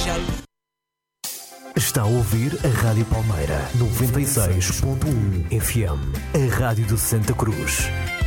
Comercial. Está a ouvir a Rádio Palmeira 96.1 FM, a Rádio de Santa Cruz.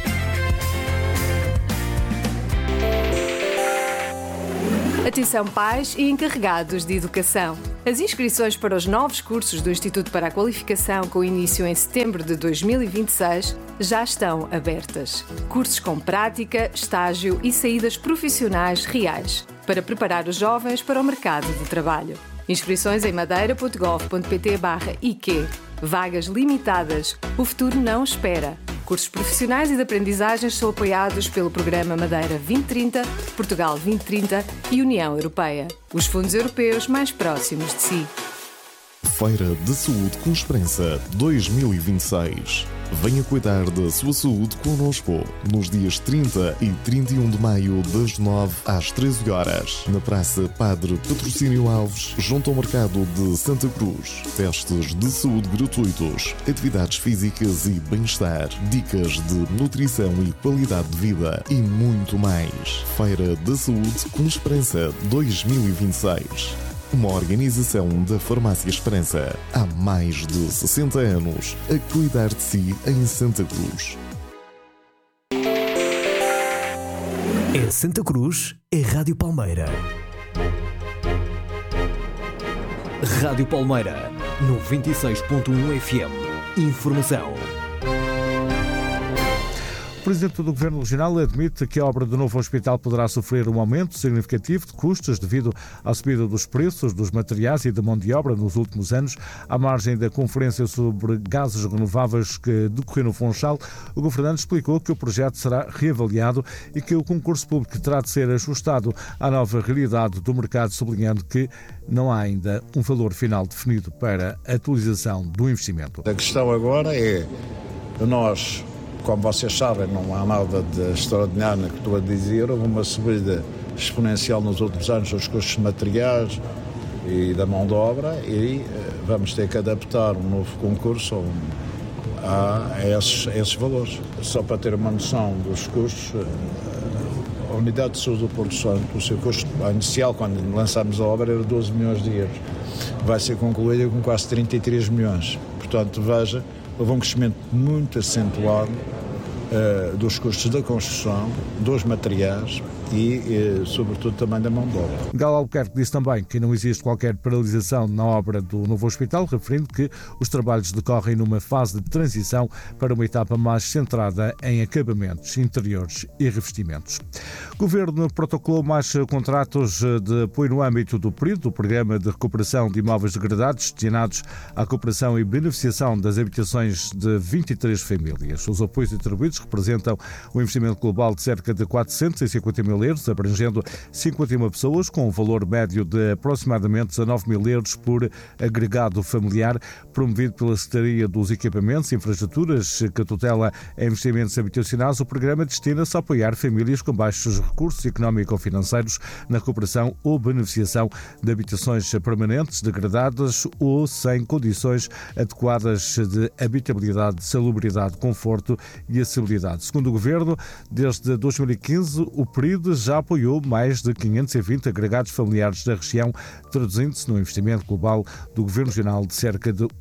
Atenção pais e encarregados de educação. As inscrições para os novos cursos do Instituto para a Qualificação, com início em setembro de 2026, já estão abertas. Cursos com prática, estágio e saídas profissionais reais, para preparar os jovens para o mercado de trabalho. Inscrições em madeira.gov.pt/IQ. Vagas limitadas. O futuro não espera. Cursos profissionais e de aprendizagens são apoiados pelo Programa Madeira 2030, Portugal 2030 e União Europeia. Os fundos europeus mais próximos de si. Feira de Saúde com Esperança 2026. Venha cuidar da sua saúde connosco nos dias 30 e 31 de maio, das 9 às 13 horas, na Praça Padre Patrocínio Alves, junto ao Mercado de Santa Cruz. Testes de saúde gratuitos, atividades físicas e bem-estar, dicas de nutrição e qualidade de vida e muito mais. Feira da Saúde com Esperança 2026. Uma organização da Farmácia Esperança. Há mais de 60 anos a cuidar de si em Santa Cruz. Em Santa Cruz, é Rádio Palmeira. Rádio Palmeira, 96.1 FM. Informação. O Presidente do Governo Regional admite que a obra do novo hospital poderá sofrer um aumento significativo de custos devido à subida dos preços dos materiais e da mão de obra nos últimos anos. À margem da conferência sobre gases renováveis que decorreu no Funchal, o governante explicou que o projeto será reavaliado e que o concurso público terá de ser ajustado à nova realidade do mercado, sublinhando que não há ainda um valor final definido para a atualização do investimento. A questão agora é nós... Como vocês sabem, não há nada de extraordinário no que estou a dizer. Houve uma subida exponencial nos últimos anos dos custos de materiais e da mão de obra e vamos ter que adaptar um novo concurso a esses valores. Só para ter uma noção dos custos, a unidade de saúde do Porto Santo, o seu custo inicial, quando lançámos a obra, era 12 milhões de euros. Vai ser concluída com quase 33 milhões. Portanto, veja, houve um crescimento muito acentuado dos custos da construção, dos materiais e, sobretudo, também da mão de obra. Galo Albuquerque disse também que não existe qualquer paralisação na obra do novo hospital, referindo que os trabalhos decorrem numa fase de transição para uma etapa mais centrada em acabamentos interiores e revestimentos. O Governo protocolou mais contratos de apoio no âmbito do PRID, do Programa de Recuperação de Imóveis Degradados, destinados à recuperação e beneficiação das habitações de 23 famílias. Os apoios atribuídos representam um investimento global de cerca de 450 mil euros, abrangendo 51 pessoas, com um valor médio de aproximadamente 19 mil euros por agregado familiar, promovido pela Secretaria dos Equipamentos e Infraestruturas, que tutela investimentos habitacionais. O programa destina-se a apoiar famílias com baixos recursos económico-financeiros na recuperação ou beneficiação de habitações permanentes, degradadas ou sem condições adequadas de habitabilidade, salubridade, conforto e acessibilidade. Segundo o Governo, desde 2015, o PRID já apoiou mais de 520 agregados familiares da região, traduzindo-se num investimento global do Governo Regional de cerca de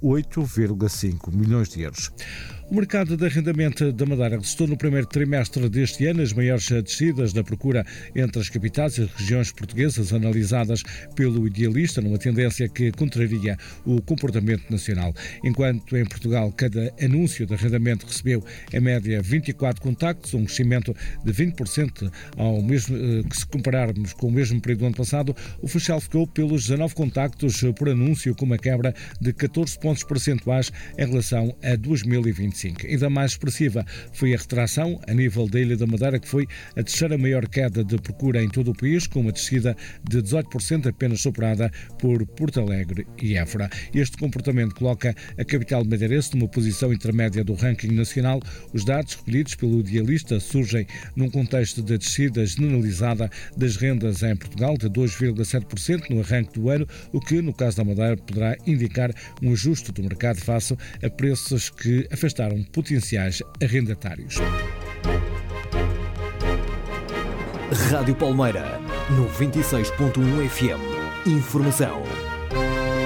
8,5 milhões de euros. O mercado de arrendamento da Madeira registrou no primeiro trimestre deste ano as maiores descidas da procura entre as capitais e as regiões portuguesas analisadas pelo Idealista, numa tendência que contraria o comportamento nacional. Enquanto em Portugal cada anúncio de arrendamento recebeu em média 24 contactos, um crescimento de 20% ao mesmo que se compararmos com o mesmo período do ano passado, o Funchal ficou pelos 19 contactos por anúncio, com uma quebra de 14 pontos percentuais em relação a 2025. Ainda mais expressiva foi a retração a nível da Ilha da Madeira, que foi a terceira maior queda de procura em todo o país, com uma descida de 18%, apenas superada por Porto Alegre e Évora. Este comportamento coloca a capital madeirense numa posição intermédia do ranking nacional. Os dados recolhidos pelo Idealista surgem num contexto de descida generalizada das rendas em Portugal de 2,7% no arranque do ano, o que, no caso da Madeira, poderá indicar um ajuste do mercado face a preços que afastaram potenciais arrendatários. Rádio Palmeira, 96.1 FM. Informação